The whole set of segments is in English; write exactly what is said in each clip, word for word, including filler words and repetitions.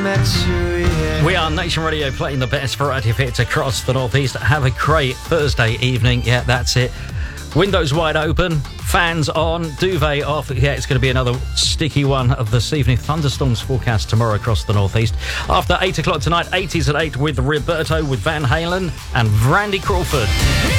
We are Nation Radio, playing the best variety of hits across the Northeast. Have a great Thursday evening. Yeah, that's it. Windows wide open, fans on, duvet off. Yeah, it's going to be another sticky one of this evening. Thunderstorms forecast tomorrow across the Northeast. After eight o'clock tonight, eighties at eight with Roberto, with Van Halen and Randy Crawford.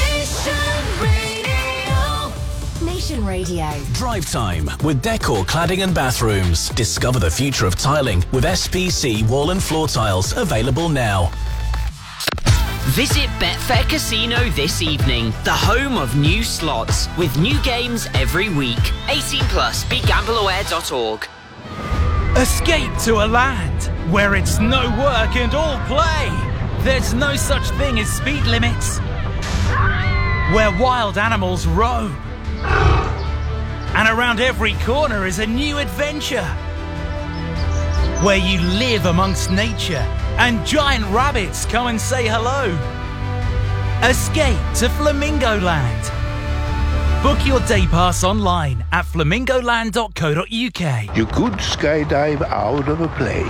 Nation Radio. Drive time with Decor Cladding and Bathrooms. Discover the future of tiling with S P C wall and floor tiles, available now. Visit Betfair Casino this evening, the home of new slots, with new games every week. eighteen plus, be gamble aware dot org. Escape to a land where it's no work and all play. There's no such thing as speed limits. Where wild animals roam. And around every corner is a new adventure. Where you live amongst nature and giant rabbits come and say hello. Escape to Flamingo Land. Book your day pass online at flamingo land dot co dot uk. You could skydive out of a plane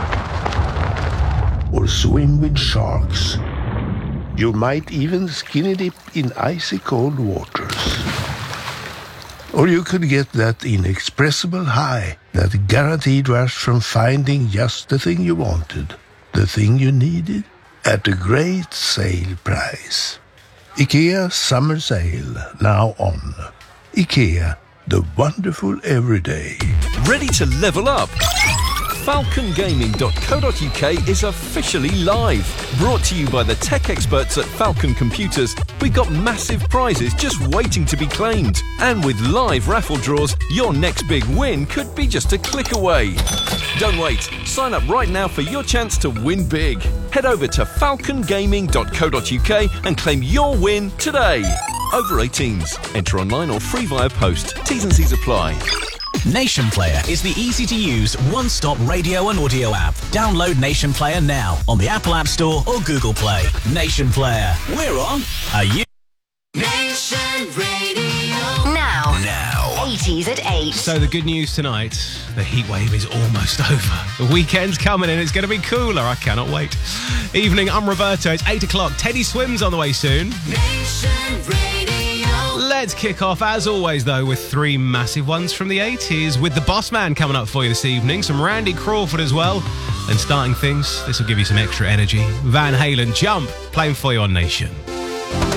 or swim with sharks. You might even skinny dip in icy cold waters. Or you could get that inexpressible high, that guaranteed rush from finding just the thing you wanted, the thing you needed, at a great sale price. IKEA Summer Sale, now on. IKEA, the wonderful everyday. Ready to level up? falcon gaming dot co dot uk is officially live. Brought to you by the tech experts at Falcon Computers, we've got massive prizes just waiting to be claimed. And with live raffle draws, your next big win could be just a click away. Don't wait. Sign up right now for your chance to win big. Head over to falcon gaming dot co dot uk and claim your win today. Over eighteens. Enter online or free via post. T's and C's apply. Nation Player is the easy-to-use one-stop radio and audio app. Download Nation Player now on the Apple App Store or Google Play. Nation Player. We're on. Are you? Nation Radio. Now. Now. eighties at eight. So the good news tonight, the heat wave is almost over. The weekend's coming and it's going to be cooler. I cannot wait. Evening, I'm Roberto. It's eight o'clock. Teddy Swims on the way soon. Nation Radio. Let's kick off, as always, though, with three massive ones from the eighties, with the Boss Man coming up for you this evening, some Randy Crawford as well, and starting things, this will give you some extra energy. Van Halen, Jump, playing for you on Nation.